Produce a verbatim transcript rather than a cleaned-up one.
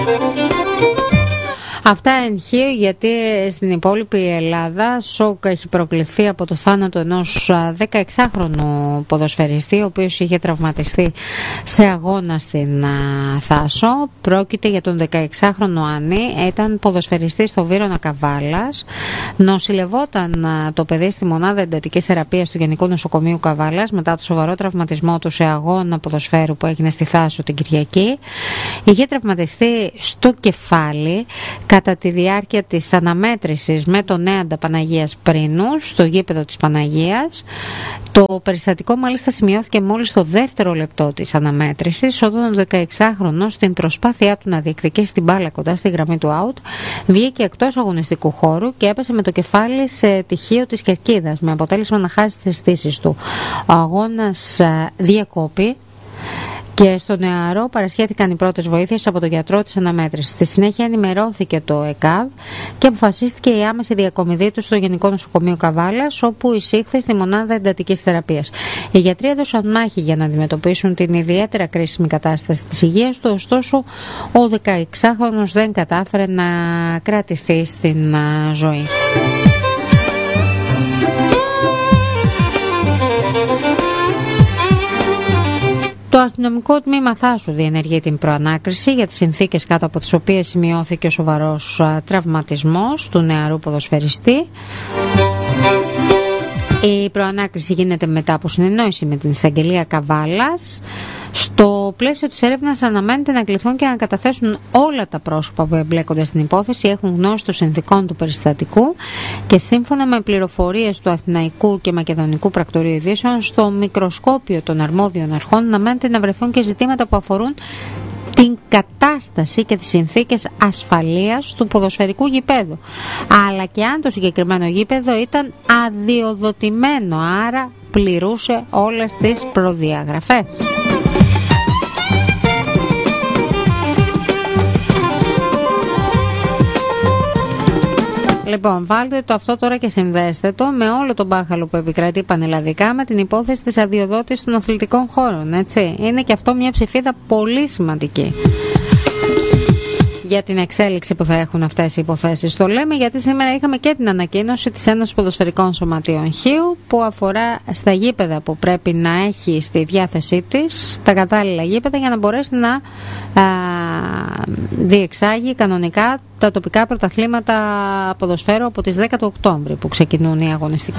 Αυτά εν χείου, γιατί στην υπόλοιπη Ελλάδα σοκ έχει προκληθεί από το θάνατο ενός δεκαεξάχρονου ποδοσφαιριστή, ο οποίος είχε τραυματιστεί σε αγώνα στην Θάσο. Πρόκειται για τον δεκαεξάχρονο Άννη, ήταν ποδοσφαιριστής στο Βύρωνα Καβάλας. Νοσηλευόταν το παιδί στη μονάδα εντατικής θεραπείας του Γενικού Νοσοκομείου Καβάλας μετά το σοβαρό τραυματισμό του σε αγώνα ποδοσφαίρου που έγινε στη Θάσο την Κυριακή. Είχε τραυματιστεί στο κεφάλι κατά τη διάρκεια της αναμέτρησης με τον Νέαντα Παναγίας Πρίνου στο γήπεδο της Παναγίας. Το περιστατικό μάλιστα σημειώθηκε μόλις στο δεύτερο λεπτό της αναμέτρησης, όταν ο δεκαεξάχρονος στην προσπάθειά του να διεκδικήσει την μπάλα κοντά στη γραμμή του out βγήκε εκτός αγωνιστικού χώρου και έπεσε με το κεφάλι σε τυχείο της κερκίδας, με αποτέλεσμα να χάσει τις αισθήσεις του. Ο αγώνας διακόπη και στο νεαρό παρασχέθηκαν οι πρώτες βοήθειες από τον γιατρό της αναμέτρησης. Στη συνέχεια ενημερώθηκε το ΕΚΑΒ και αποφασίστηκε η άμεση διακομιδή του στο Γενικό Νοσοκομείο Καβάλας, όπου εισήχθη στη μονάδα εντατικής θεραπείας. Οι γιατροί έδωσαν μάχη για να αντιμετωπίσουν την ιδιαίτερα κρίσιμη κατάσταση της υγείας του, ωστόσο ο δεκαεξάχρονος δεν κατάφερε να κρατηθεί στην ζωή. Το αστυνομικό τμήμα Θάσου διενεργεί την προανάκριση για τις συνθήκες κάτω από τις οποίες σημειώθηκε ο σοβαρός τραυματισμός του νεαρού ποδοσφαιριστή. Η προανάκριση γίνεται μετά από συνεννόηση με την εισαγγελία Καβάλας. Στο πλαίσιο της έρευνας αναμένεται να κληθούν και να καταθέσουν όλα τα πρόσωπα που εμπλέκονται στην υπόθεση, έχουν γνώση των συνθηκών του περιστατικού και σύμφωνα με πληροφορίες του Αθηναϊκού και Μακεδονικού Πρακτορείου Ειδήσεων, στο μικροσκόπιο των αρμόδιων αρχών αναμένεται να βρεθούν και ζητήματα που αφορούν την κατάσταση και τις συνθήκες ασφαλείας του ποδοσφαιρικού γηπέδου, αλλά και αν το συγκεκριμένο γήπεδο ήταν αδειοδοτημένο, άρα πληρούσε όλες τις προδιαγραφές. Λοιπόν, βάλτε το αυτό τώρα και συνδέστε το με όλο τον μπάχαλο που επικρατεί πανελλαδικά με την υπόθεση της αδειοδότησης των αθλητικών χώρων, έτσι. Είναι και αυτό μια ψηφίδα πολύ σημαντική για την εξέλιξη που θα έχουν αυτές οι υποθέσεις. Το λέμε γιατί σήμερα είχαμε και την ανακοίνωση της Ένωσης Ποδοσφαιρικών Σωματείων Χίου, που αφορά στα γήπεδα που πρέπει να έχει στη διάθεσή της, τα κατάλληλα γήπεδα, για να μπορέσει να α, διεξάγει κανονικά τα τοπικά πρωταθλήματα ποδοσφαίρου από τις δέκα του Οκτώβρη που ξεκινούν οι αγωνιστικές.